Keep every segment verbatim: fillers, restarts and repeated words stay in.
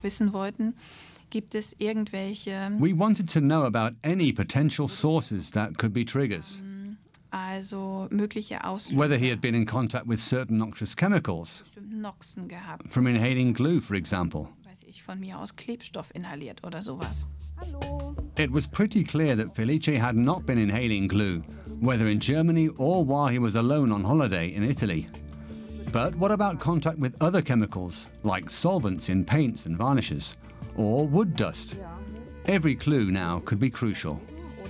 wissen wollten, gibt es irgendwelche... We wanted to know about any potential sources that could be triggers. Also mögliche Auslöser. Whether he had been in contact with certain noxious chemicals. Bestimmten Noxen gehabt. From inhaling glue, for example. Weiß ich, von mir aus Klebstoff inhaliert oder sowas. Hallo. It was pretty clear that Felice had not been inhaling glue, whether in Germany or while he was alone on holiday in Italy. But what about contact with other chemicals, like solvents in paints and varnishes, or wood dust? Every clue now could be crucial.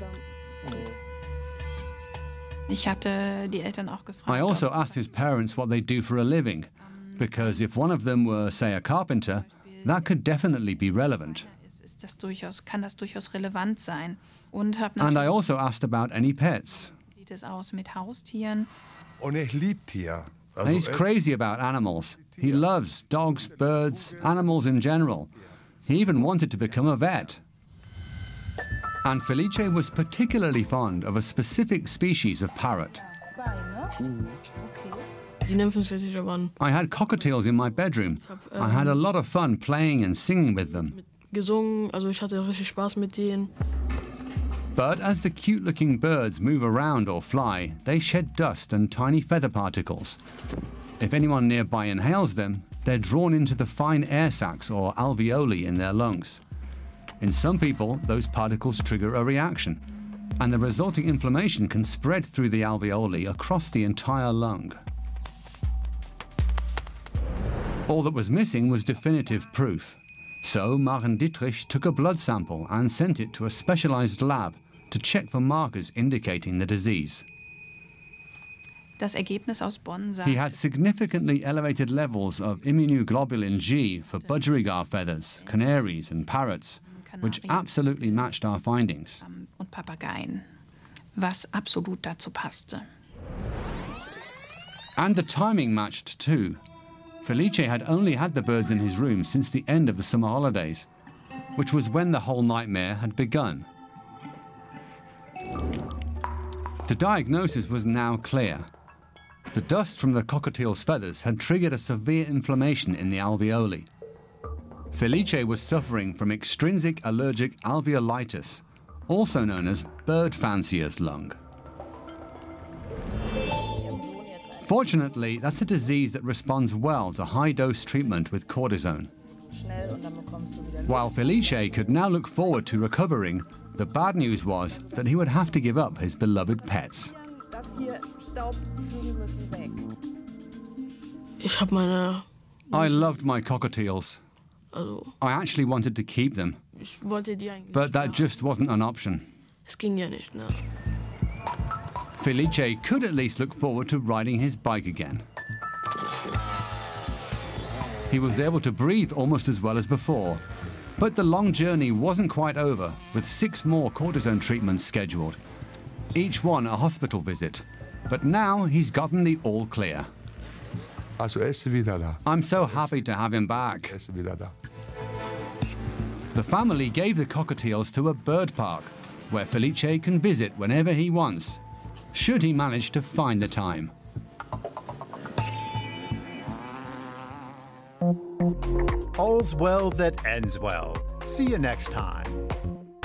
Ich hatte die Eltern auch gefragt. I also asked his parents what they do for a living, because if one of them were, say, a carpenter, that could definitely be relevant. Ist das durchaus, kann das durchaus relevant sein. Und hab And I natürlich, also asked about any pets. wie sieht es aus mit Haustieren? Und er liebt Tier. And he's crazy about animals. He loves dogs, birds, animals in general. He even wanted to become a vet. And Felice was particularly fond of a specific species of parrot. Die Nymphenstädtische waren I had cockatiels in my bedroom. I had a lot of fun playing and singing with them. gesungen, also ich hatte richtig Spaß mit denen. But as the cute-looking birds move around or fly, they shed dust and tiny feather particles. If anyone nearby inhales them, they're drawn into the fine air sacs or alveoli in their lungs. In some people, those particles trigger a reaction, and the resulting inflammation can spread through the alveoli across the entire lung. All that was missing was definitive proof. So Maren Dietrich took a blood sample and sent it to a specialized lab to check for markers indicating the disease. Das Ergebnis aus Bonn sagt, He had significantly elevated levels of immunoglobulin G for budgerigar feathers, canaries and parrots, which absolutely matched our findings. und Papageien, was absolut dazu passte. And the timing matched too. Felice had only had the birds in his room since the end of the summer holidays, which was when the whole nightmare had begun. The diagnosis was now clear. The dust from the cockatiel's feathers had triggered a severe inflammation in the alveoli. Felice was suffering from extrinsic allergic alveolitis, also known as bird fancier's lung. Fortunately, that's a disease that responds well to high-dose treatment with cortisone. While Felice could now look forward to recovering, the bad news was that he would have to give up his beloved pets. Das hier Staub, die Vögel müssen weg. Ich habe meine... I loved my cockatiels. Also, I actually wanted to keep them, ich wollte die eigentlich but nicht that haben. just wasn't an option. Es ging ja nicht, ne? Felice could at least look forward to riding his bike again. He was able to breathe almost as well as before, but the long journey wasn't quite over, with six more cortisone treatments scheduled, each one a hospital visit. But now he's gotten the all clear. Also er ist wieder da. I'm so happy to have him back. Er ist wieder da. The family gave the cockatiels to a bird park, where Felice can visit whenever he wants, should he manage to find the time. All's well that ends well. See you next time.